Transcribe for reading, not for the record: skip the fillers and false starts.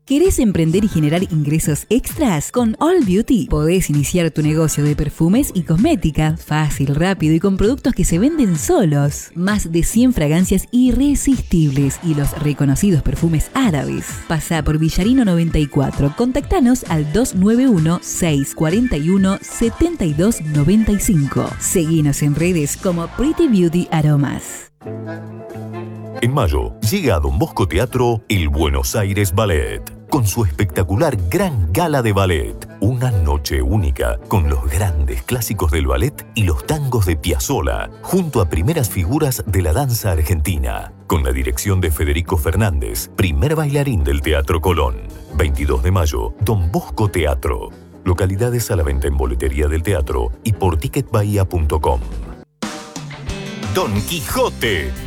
¿Querés emprender y generar ingresos extras? Con All Beauty podés iniciar tu negocio de perfumes y cosmética fácil, rápido y con productos que se venden solos. Más de 100 fragancias irresistibles y los reconocidos perfumes árabes. Pasá por Villarino 94. Contactanos al 291-641-7295. Seguinos en redes como Pretty Beauty Aromas. En mayo llega a Don Bosco Teatro el Buenos Aires Ballet, con su espectacular Gran Gala de Ballet. Una noche única, con los grandes clásicos del ballet y los tangos de Piazzolla, junto a primeras figuras de la danza argentina. Con la dirección de Federico Fernández, primer bailarín del Teatro Colón. 22 de mayo, Don Bosco Teatro. Localidades a la venta en boletería del teatro y por ticketbahia.com. Don Quijote,